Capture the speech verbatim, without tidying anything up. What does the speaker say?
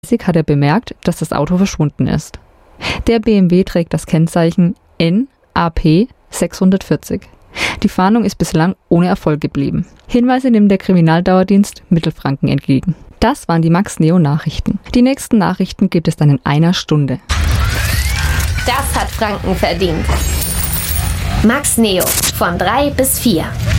hat er bemerkt, dass das Auto verschwunden ist. Der B M W trägt das Kennzeichen N A P sechshundertvierzig. Die Fahndung ist bislang ohne Erfolg geblieben. Hinweise nimmt der Kriminaldauerdienst Mittelfranken entgegen. Das waren die Max Neo Nachrichten. Die nächsten Nachrichten gibt es dann in einer Stunde. Das hat Franken verdient. Max Neo von drei bis vier.